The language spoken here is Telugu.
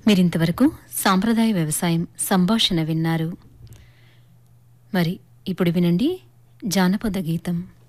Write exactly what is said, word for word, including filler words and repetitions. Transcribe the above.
మీరింతవరకు సాంప్రదాయ వ్యవసాయం సంభాషణ విన్నారు. మరి ఇప్పుడు వినండి జానపద గీతం.